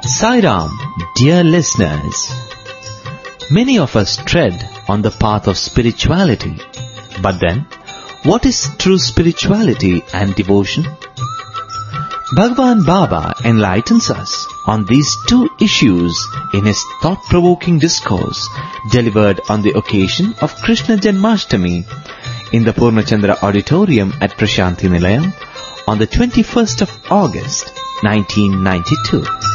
Sai Ram, dear listeners, many of us tread on the path of spirituality. But then, what is true spirituality and devotion? Bhagwan Baba enlightens us on these two issues in his thought-provoking discourse delivered on the occasion of Krishna Janmashtami in the Purnachandra Auditorium at Prashanthi Nilayam on the 21st of August, 1992.